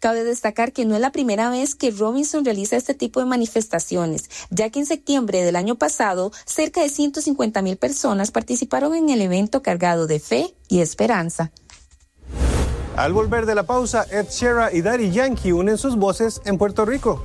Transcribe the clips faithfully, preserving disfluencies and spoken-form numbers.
Cabe destacar que no es la primera vez que Robinson realiza este tipo de manifestaciones, ya que en septiembre del año pasado, cerca de ciento cincuenta mil personas participaron en el evento cargado de fe y esperanza. Al volver de la pausa, Ed Sheeran y Daddy Yankee unen sus voces en Puerto Rico.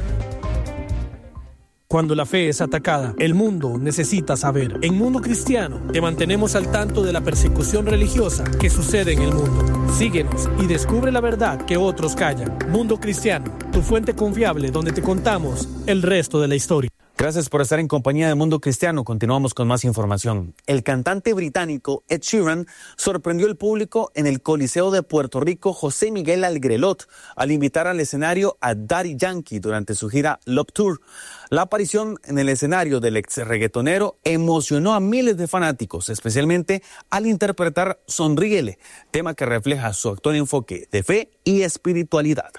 Cuando la fe es atacada, el mundo necesita saber. En Mundo Cristiano te mantenemos al tanto de la persecución religiosa que sucede en el mundo. Síguenos y descubre la verdad que otros callan. Mundo Cristiano, tu fuente confiable donde te contamos el resto de la historia. Gracias por estar en compañía de Mundo Cristiano. Continuamos con más información. El cantante británico Ed Sheeran sorprendió al público en el Coliseo de Puerto Rico José Miguel Algrelot al invitar al escenario a Daddy Yankee durante su gira Love Tour. La aparición en el escenario del ex reggaetonero emocionó a miles de fanáticos, especialmente al interpretar Sonríele, tema que refleja su actual enfoque de fe y espiritualidad.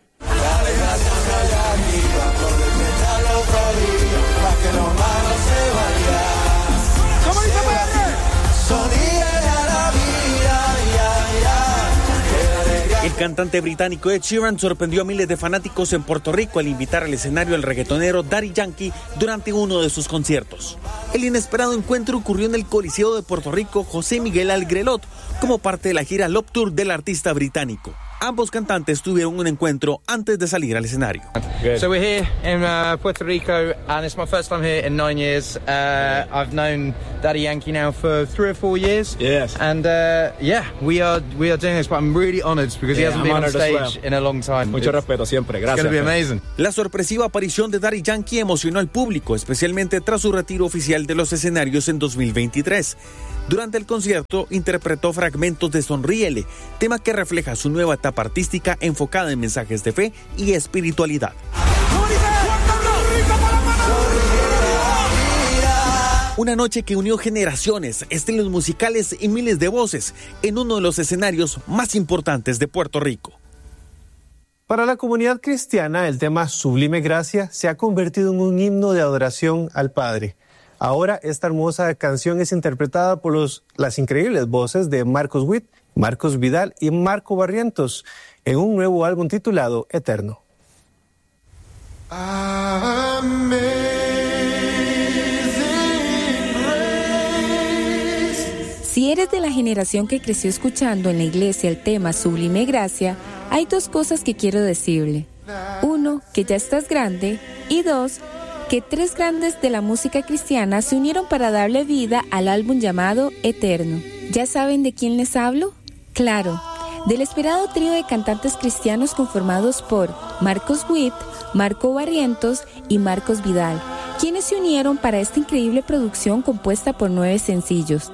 El cantante británico Ed Sheeran sorprendió a miles de fanáticos en Puerto Rico al invitar al escenario al reggaetonero Daddy Yankee durante uno de sus conciertos. El inesperado encuentro ocurrió en el Coliseo de Puerto Rico José Miguel Algrelot como parte de la gira Love Tour del artista británico. Ambos cantantes tuvieron un encuentro antes de salir al escenario. Good. So we're here in uh, Puerto Rico, and it's my first time here in nine years. Uh, I've known Daddy Yankee now for three or four years. Yes. And uh, yeah, we are we are doing this, but I'm really honoured because yeah, he hasn't I'm been on stage well. in a long time. Mucho it's, respeto siempre. Gracias. It's going to be amazing. La sorpresiva aparición de Daddy Yankee emocionó al público, especialmente tras su retiro oficial de los escenarios en dos mil veintitrés. Durante el concierto interpretó fragmentos de Sonríele, tema que refleja su nueva etapa artística enfocada en mensajes de fe y espiritualidad. Una noche que unió generaciones, estilos musicales y miles de voces en uno de los escenarios más importantes de Puerto Rico. Para la comunidad cristiana, el tema Sublime Gracia se ha convertido en un himno de adoración al Padre. Ahora esta hermosa canción es interpretada por los, las increíbles voces de Marcos Witt, Marcos Vidal y Marco Barrientos en un nuevo álbum titulado Eterno. Amazing Grace. Si eres de la generación que creció escuchando en la iglesia el tema Sublime Gracia, hay dos cosas que quiero decirle. Uno, que ya estás grande, y dos, que tres grandes de la música cristiana se unieron para darle vida al álbum llamado Eterno. ¿Ya saben de quién les hablo? Claro, del esperado trío de cantantes cristianos conformados por Marcos Witt, Marco Barrientos y Marcos Vidal, quienes se unieron para esta increíble producción compuesta por nueve sencillos.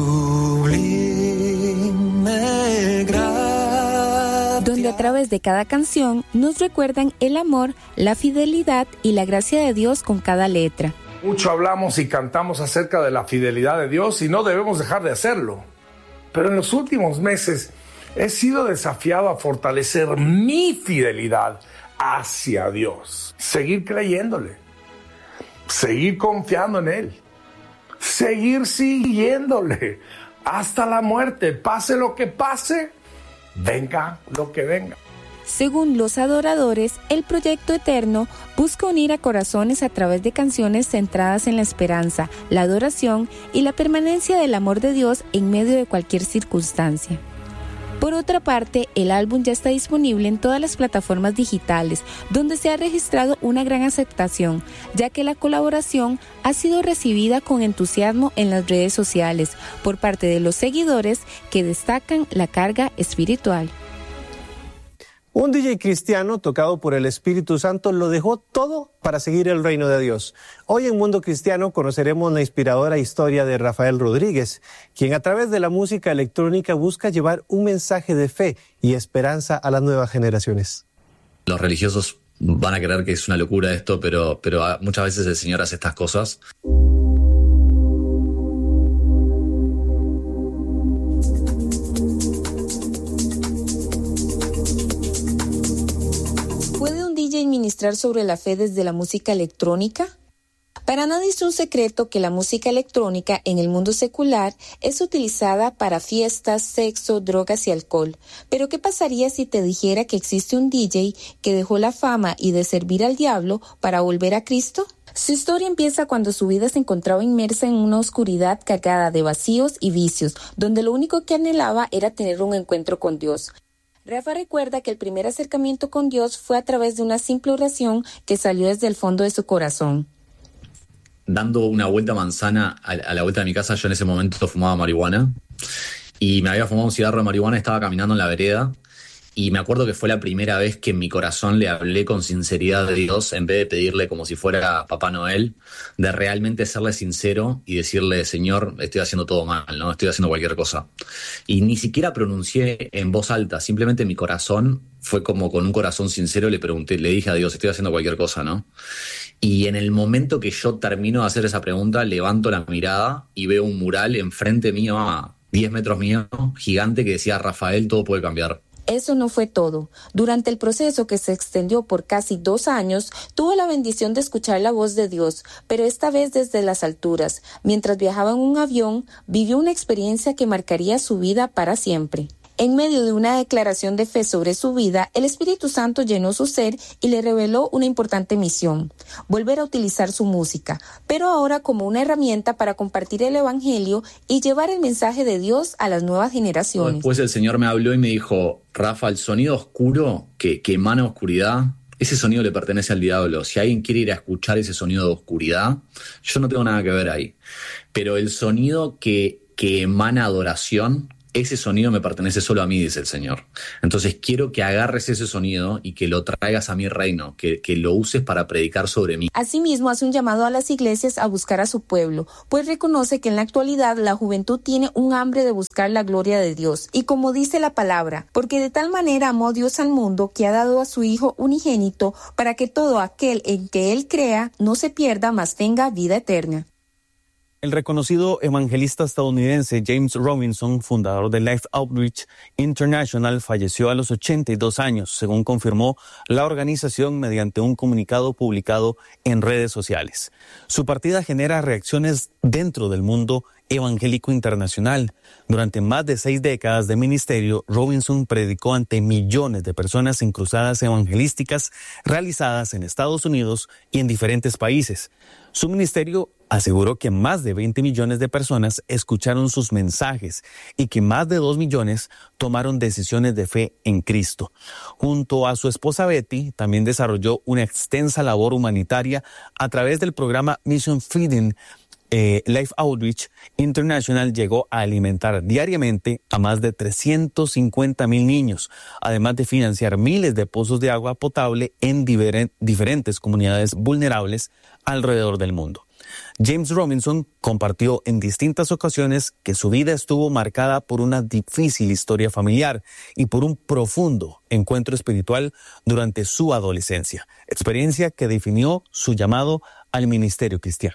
Sublime gracia. Donde a través de cada canción nos recuerdan el amor, la fidelidad y la gracia de Dios con cada letra. Mucho hablamos y cantamos acerca de la fidelidad de Dios y no debemos dejar de hacerlo. Pero en los últimos meses he sido desafiado a fortalecer mi fidelidad hacia Dios. Seguir creyéndole, seguir confiando en Él, seguir siguiéndole hasta la muerte, pase lo que pase, venga lo que venga. Según los adoradores, el proyecto Eterno busca unir a corazones a través de canciones centradas en la esperanza, la adoración y la permanencia del amor de Dios en medio de cualquier circunstancia. Por otra parte, el álbum ya está disponible en todas las plataformas digitales, donde se ha registrado una gran aceptación, ya que la colaboración ha sido recibida con entusiasmo en las redes sociales por parte de los seguidores que destacan la carga espiritual. Un D J cristiano tocado por el Espíritu Santo lo dejó todo para seguir el reino de Dios. Hoy en Mundo Cristiano conoceremos la inspiradora historia de Rafael Rodríguez, quien a través de la música electrónica busca llevar un mensaje de fe y esperanza a las nuevas generaciones. Los religiosos van a creer que es una locura esto, pero, pero muchas veces el Señor hace estas cosas. ¿Puede un D J ministrar sobre la fe desde la música electrónica? Para nadie es un secreto que la música electrónica en el mundo secular es utilizada para fiestas, sexo, drogas y alcohol. Pero ¿qué pasaría si te dijera que existe un D J que dejó la fama y de servir al diablo para volver a Cristo? Su historia empieza cuando su vida se encontraba inmersa en una oscuridad cargada de vacíos y vicios, donde lo único que anhelaba era tener un encuentro con Dios. Rafa recuerda que el primer acercamiento con Dios fue a través de una simple oración que salió desde el fondo de su corazón. Dando una vuelta manzana a, a la vuelta de mi casa, yo en ese momento fumaba marihuana y me había fumado un cigarro de marihuana, estaba caminando en la vereda y me acuerdo que fue la primera vez que en mi corazón le hablé con sinceridad de Dios, en vez de pedirle como si fuera Papá Noel, de realmente serle sincero y decirle: Señor, estoy haciendo todo mal, ¿no? Estoy haciendo cualquier cosa. Y ni siquiera pronuncié en voz alta, simplemente mi corazón fue como con un corazón sincero, le pregunté, le dije a Dios: estoy haciendo cualquier cosa, ¿no? Y en el momento que yo termino de hacer esa pregunta, levanto la mirada y veo un mural enfrente mío, a diez metros mío, gigante, que decía: Rafael, todo puede cambiar. Eso no fue todo. Durante el proceso, que se extendió por casi dos años, tuvo la bendición de escuchar la voz de Dios, pero esta vez desde las alturas. Mientras viajaba en un avión, vivió una experiencia que marcaría su vida para siempre. En medio de una declaración de fe sobre su vida, el Espíritu Santo llenó su ser y le reveló una importante misión: volver a utilizar su música, pero ahora como una herramienta para compartir el Evangelio y llevar el mensaje de Dios a las nuevas generaciones. Después el Señor me habló y me dijo: Rafa, el sonido oscuro que, que emana oscuridad, ese sonido le pertenece al diablo. Si alguien quiere ir a escuchar ese sonido de oscuridad, yo no tengo nada que ver ahí. Pero el sonido que, que emana adoración, ese sonido me pertenece solo a mí, dice el Señor. Entonces quiero que agarres ese sonido y que lo traigas a mi reino, que, que lo uses para predicar sobre mí. Asimismo, hace un llamado a las iglesias a buscar a su pueblo, pues reconoce que en la actualidad la juventud tiene un hambre de buscar la gloria de Dios. Y como dice la palabra, porque de tal manera amó Dios al mundo que ha dado a su Hijo unigénito, para que todo aquel en que Él crea no se pierda, mas tenga vida eterna. El reconocido evangelista estadounidense James Robinson, fundador de Life Outreach International, falleció a los ochenta y dos años, según confirmó la organización mediante un comunicado publicado en redes sociales. Su partida genera reacciones dentro del mundo evangélico internacional. Durante más de seis décadas de ministerio, Robinson predicó ante millones de personas en cruzadas evangelísticas realizadas en Estados Unidos y en diferentes países. Su ministerio aseguró que más de veinte millones de personas escucharon sus mensajes y que más de dos millones tomaron decisiones de fe en Cristo. Junto a su esposa Betty, también desarrolló una extensa labor humanitaria a través del programa Mission Feeding. Eh, Life Outreach International llegó a alimentar diariamente a más de trescientos cincuenta mil niños, además de financiar miles de pozos de agua potable en diver- diferentes comunidades vulnerables alrededor del mundo. James Robinson compartió en distintas ocasiones que su vida estuvo marcada por una difícil historia familiar y por un profundo encuentro espiritual durante su adolescencia, experiencia que definió su llamado al ministerio cristiano.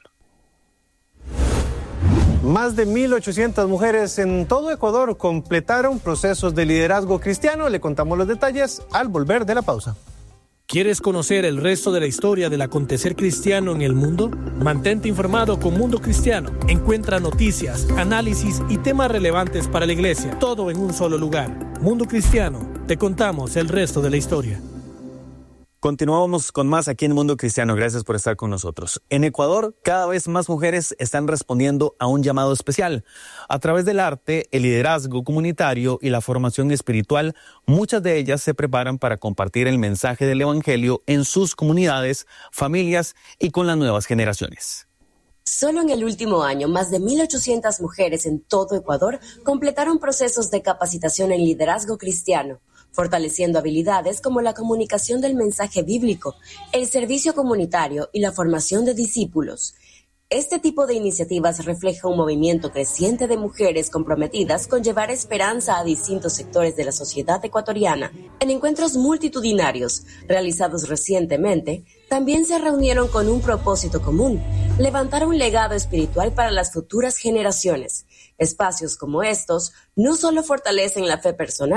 Más de mil ochocientas mujeres en todo Ecuador completaron procesos de liderazgo cristiano. Le contamos los detalles al volver de la pausa. ¿Quieres conocer el resto de la historia del acontecer cristiano en el mundo? Mantente informado con Mundo Cristiano. Encuentra noticias, análisis y temas relevantes para la iglesia, todo en un solo lugar. Mundo Cristiano, te contamos el resto de la historia. Continuamos con más aquí en Mundo Cristiano. Gracias por estar con nosotros. En Ecuador, cada vez más mujeres están respondiendo a un llamado especial. A través del arte, el liderazgo comunitario y la formación espiritual, muchas de ellas se preparan para compartir el mensaje del Evangelio en sus comunidades, familias y con las nuevas generaciones. Solo en el último año, más de mil ochocientas mujeres en todo Ecuador completaron procesos de capacitación en liderazgo cristiano, fortaleciendo habilidades como la comunicación del mensaje bíblico, el servicio comunitario y la formación de discípulos. Este tipo de iniciativas refleja un movimiento creciente de mujeres comprometidas con llevar esperanza a distintos sectores de la sociedad ecuatoriana. En encuentros multitudinarios realizados recientemente, también se reunieron con un propósito común: levantar un legado espiritual para las futuras generaciones. Espacios como estos no solo fortalecen la fe personal,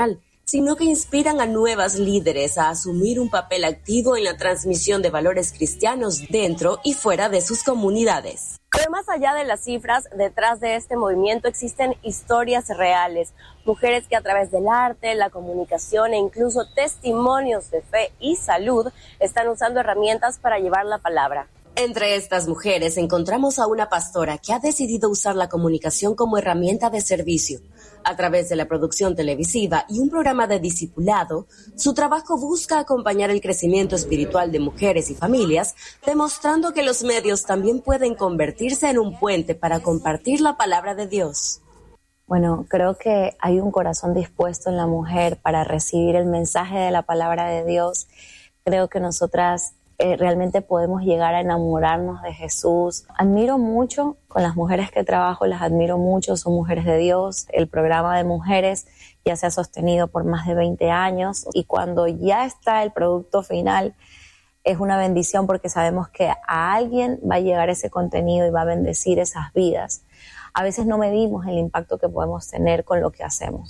sino que inspiran a nuevas líderes a asumir un papel activo en la transmisión de valores cristianos dentro y fuera de sus comunidades. Pero más allá de las cifras, detrás de este movimiento existen historias reales, mujeres que a través del arte, la comunicación e incluso testimonios de fe y salud están usando herramientas para llevar la palabra. Entre estas mujeres encontramos a una pastora que ha decidido usar la comunicación como herramienta de servicio. A través de la producción televisiva y un programa de discipulado, su trabajo busca acompañar el crecimiento espiritual de mujeres y familias, demostrando que los medios también pueden convertirse en un puente para compartir la palabra de Dios. Bueno, creo que hay un corazón dispuesto en la mujer para recibir el mensaje de la palabra de Dios. Creo que nosotras Eh, realmente podemos llegar a enamorarnos de Jesús. Admiro mucho con las mujeres que trabajo, las admiro mucho, son mujeres de Dios. El programa de mujeres ya se ha sostenido por más de veinte años y cuando ya está el producto final es una bendición porque sabemos que a alguien va a llegar ese contenido y va a bendecir esas vidas. A veces no medimos el impacto que podemos tener con lo que hacemos.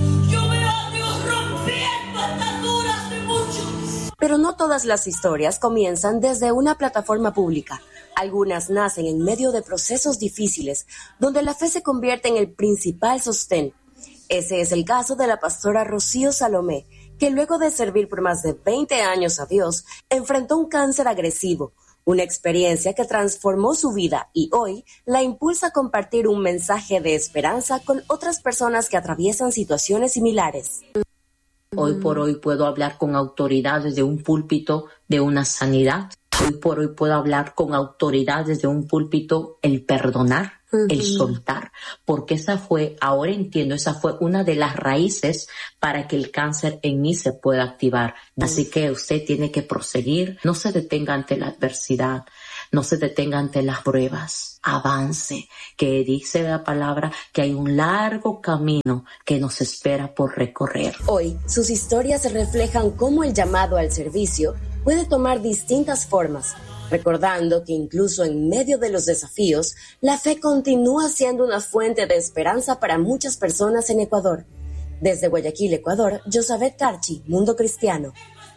Pero no todas las historias comienzan desde una plataforma pública. Algunas nacen en medio de procesos difíciles, donde la fe se convierte en el principal sostén. Ese es el caso de la pastora Rocío Salomé, que luego de servir por más de veinte años a Dios, enfrentó un cáncer agresivo, una experiencia que transformó su vida y hoy la impulsa a compartir un mensaje de esperanza con otras personas que atraviesan situaciones similares. Hoy por hoy puedo hablar con autoridad desde un púlpito de una sanidad. Hoy por hoy puedo hablar con autoridad desde un púlpito el perdonar, uh-huh. el soltar. Porque esa fue, ahora entiendo, esa fue una de las raíces para que el cáncer en mí se pueda activar. Uh-huh. Así que usted tiene que proseguir. No se detenga ante la adversidad. No se detenga ante las pruebas, avance, que dice la palabra que hay un largo camino que nos espera por recorrer. Hoy, sus historias reflejan cómo el llamado al servicio puede tomar distintas formas, recordando que incluso en medio de los desafíos, la fe continúa siendo una fuente de esperanza para muchas personas en Ecuador. Desde Guayaquil, Ecuador, Josabeth Carchi, Mundo Cristiano.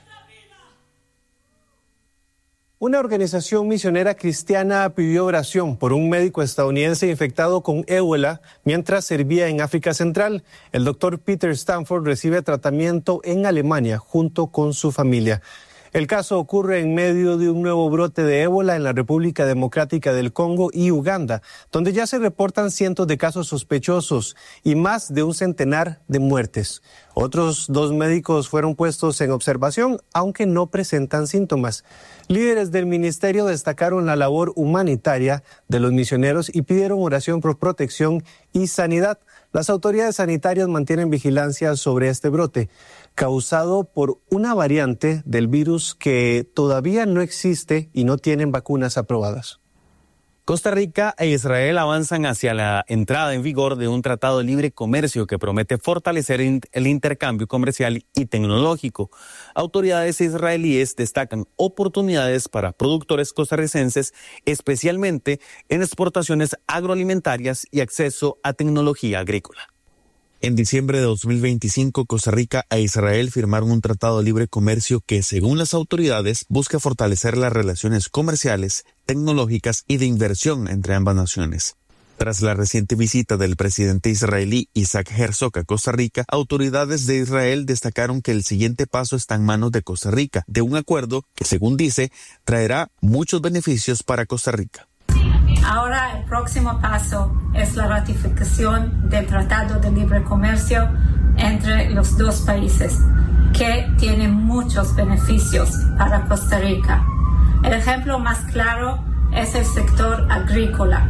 Una organización misionera cristiana pidió oración por un médico estadounidense infectado con ébola mientras servía en África Central. El doctor Peter Stanford recibe tratamiento en Alemania junto con su familia. El caso ocurre en medio de un nuevo brote de ébola en la República Democrática del Congo y Uganda, donde ya se reportan cientos de casos sospechosos y más de un centenar de muertes. Otros dos médicos fueron puestos en observación, aunque no presentan síntomas. Líderes del ministerio destacaron la labor humanitaria de los misioneros y pidieron oración por protección y sanidad. Las autoridades sanitarias mantienen vigilancia sobre este brote, causado por una variante del virus que todavía no existe y no tienen vacunas aprobadas. Costa Rica e Israel avanzan hacia la entrada en vigor de un tratado de libre comercio que promete fortalecer el intercambio comercial y tecnológico. Autoridades israelíes destacan oportunidades para productores costarricenses, especialmente en exportaciones agroalimentarias y acceso a tecnología agrícola. En diciembre de dos mil veinticinco, Costa Rica e Israel firmaron un tratado de libre comercio que, según las autoridades, busca fortalecer las relaciones comerciales, tecnológicas y de inversión entre ambas naciones. Tras la reciente visita del presidente israelí Isaac Herzog a Costa Rica, autoridades de Israel destacaron que el siguiente paso está en manos de Costa Rica, de un acuerdo que, según dice, traerá muchos beneficios para Costa Rica. Ahora el próximo paso es la ratificación del Tratado de Libre Comercio entre los dos países, que tiene muchos beneficios para Costa Rica. El ejemplo más claro es el sector agrícola.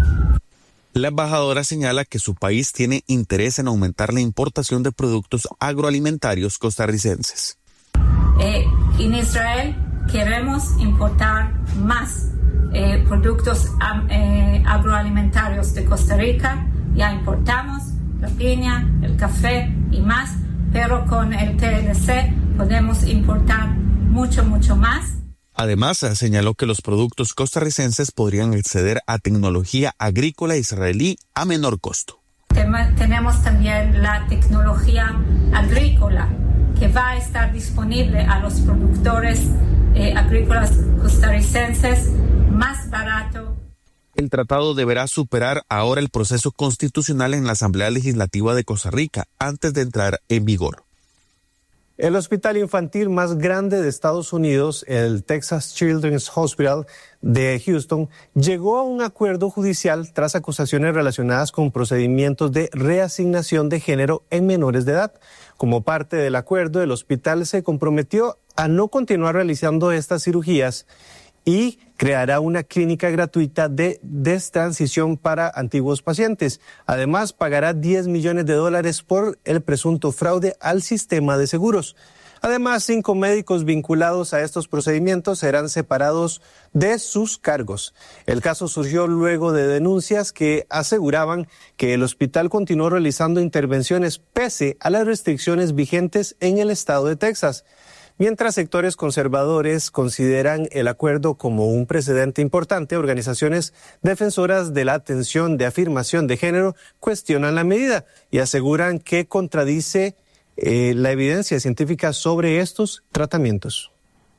La embajadora señala que su país tiene interés en aumentar la importación de productos agroalimentarios costarricenses. Eh, en Israel queremos importar más Eh, productos eh, agroalimentarios de Costa Rica. Ya importamos la piña, el café y más, pero con el T L C podemos importar mucho, mucho más. Además, señaló que los productos costarricenses podrían acceder a tecnología agrícola israelí a menor costo. Tem- tenemos también la tecnología agrícola que va a estar disponible a los productores eh, agrícolas costarricenses más barato. El tratado deberá superar ahora el proceso constitucional en la Asamblea Legislativa de Costa Rica antes de entrar en vigor. El hospital infantil más grande de Estados Unidos, el Texas Children's Hospital de Houston, llegó a un acuerdo judicial tras acusaciones relacionadas con procedimientos de reasignación de género en menores de edad. Como parte del acuerdo, el hospital se comprometió a no continuar realizando estas cirugías y creará una clínica gratuita de destransición para antiguos pacientes. Además, pagará diez millones de dólares por el presunto fraude al sistema de seguros. Además, cinco médicos vinculados a estos procedimientos serán separados de sus cargos. El caso surgió luego de denuncias que aseguraban que el hospital continuó realizando intervenciones pese a las restricciones vigentes en el estado de Texas. Mientras sectores conservadores consideran el acuerdo como un precedente importante, organizaciones defensoras de la atención de afirmación de género cuestionan la medida y aseguran que contradice eh, la evidencia científica sobre estos tratamientos.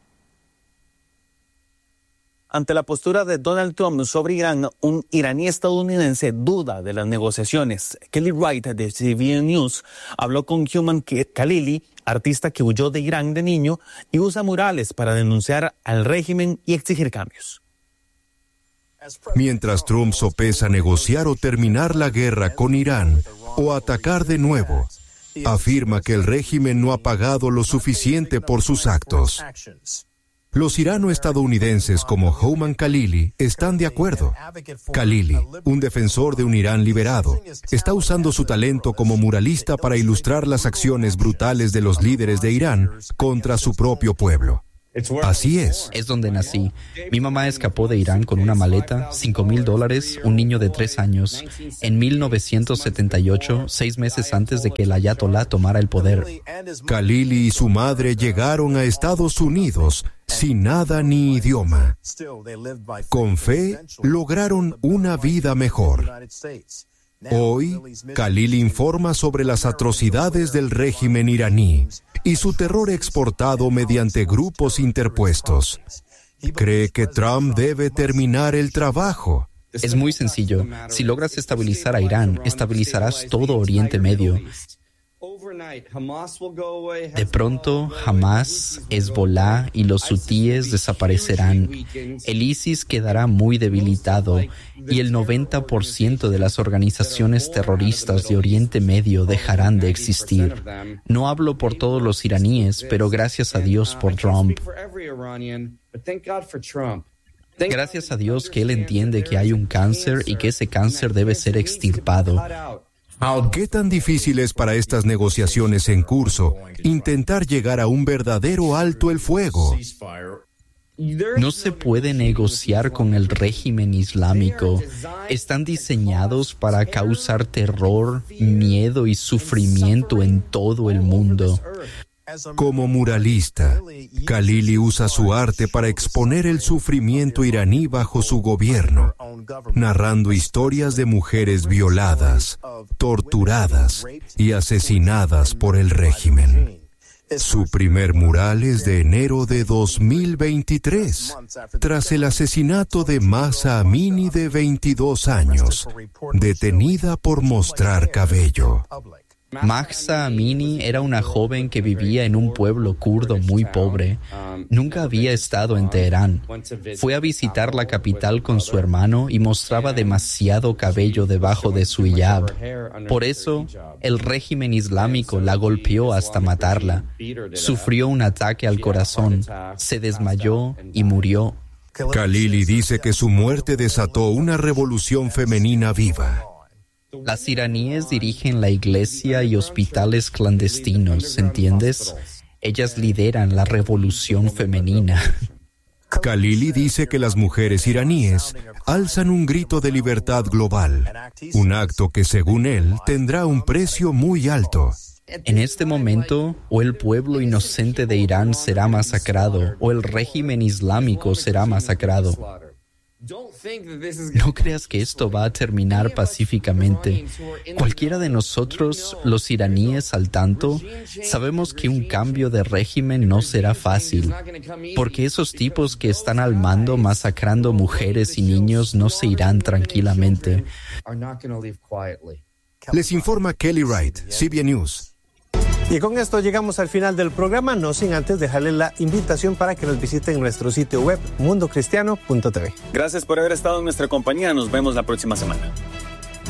Ante la postura de Donald Trump sobre Irán, un iraní estadounidense duda de las negociaciones. Kelly Wright de C B N News habló con Houman Khalili, artista que huyó de Irán de niño y usa murales para denunciar al régimen y exigir cambios. Mientras Trump sopesa negociar o terminar la guerra con Irán o atacar de nuevo, afirma que el régimen no ha pagado lo suficiente por sus actos. Los irano-estadounidenses como Houman Khalili están de acuerdo. Khalili, un defensor de un Irán liberado, está usando su talento como muralista para ilustrar las acciones brutales de los líderes de Irán contra su propio pueblo. Así es. Es donde nací. Mi mamá escapó de Irán con una maleta, cinco mil dólares, un niño de tres años, en mil novecientos setenta y ocho, seis meses antes de que el ayatolá tomara el poder. Khalili y su madre llegaron a Estados Unidos sin nada ni idioma. Con fe, lograron una vida mejor. Hoy, Khalili informa sobre las atrocidades del régimen iraní y su terror exportado mediante grupos interpuestos. Cree que Trump debe terminar el trabajo. Es muy sencillo. Si logras estabilizar a Irán, estabilizarás todo Oriente Medio. De pronto, Hamas, Hezbollah y los hutíes desaparecerán. El ISIS quedará muy debilitado y el noventa por ciento de las organizaciones terroristas de Oriente Medio dejarán de existir. No hablo por todos los iraníes, pero gracias a Dios por Trump. Gracias a Dios que él entiende que hay un cáncer y que ese cáncer debe ser extirpado. ¿Qué tan difícil es para estas negociaciones en curso intentar llegar a un verdadero alto el fuego? No se puede negociar con el régimen islámico. Están diseñados para causar terror, miedo y sufrimiento en todo el mundo. Como muralista, Khalili usa su arte para exponer el sufrimiento iraní bajo su gobierno, narrando historias de mujeres violadas, torturadas y asesinadas por el régimen. Su primer mural es de enero de dos mil veintitrés, tras el asesinato de Mahsa Amini de veintidós años, detenida por mostrar cabello. Mahsa Amini era una joven que vivía en un pueblo kurdo muy pobre. Nunca había estado en Teherán. Fue a visitar la capital con su hermano y mostraba demasiado cabello debajo de su hijab. Por eso, el régimen islámico la golpeó hasta matarla. Sufrió un ataque al corazón, se desmayó y murió. Khalili dice que su muerte desató una revolución femenina viva. Las iraníes dirigen la iglesia y hospitales clandestinos, ¿entiendes? Ellas lideran la revolución femenina. Khalili dice que las mujeres iraníes alzan un grito de libertad global, un acto que, según él, tendrá un precio muy alto. En este momento, o el pueblo inocente de Irán será masacrado, o el régimen islámico será masacrado. No creas que esto va a terminar pacíficamente. Cualquiera de nosotros, los iraníes al tanto, sabemos que un cambio de régimen no será fácil, porque esos tipos que están al mando masacrando mujeres y niños no se irán tranquilamente. Les informa Kelly Wright, C B N News. Y con esto llegamos al final del programa, no sin antes dejarles la invitación para que nos visiten en nuestro sitio web mundo cristiano punto t v. Gracias por haber estado en nuestra compañía. Nos vemos la próxima semana.